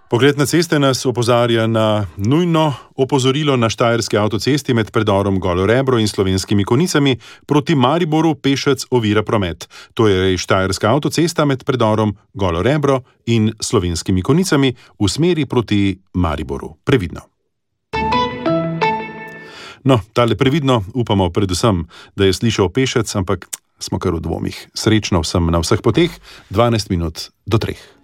Pogled na ceste nas opozarja na nujno opozorilo na štajerski avtocesti med predorom Golo Rebro in Slovenskimi Konjicami proti Mariboru pešec ovira promet. To je štajerska avtocesta med predorom Golo Rebro in Slovenskimi Konjicami v smeri proti Mariboru. Previdno. No, tale previdno upamo predvsem, da je slišal pešec, ampak smo kar v dvomih. Srečno vsem na vseh poteh, 12 minut do 3.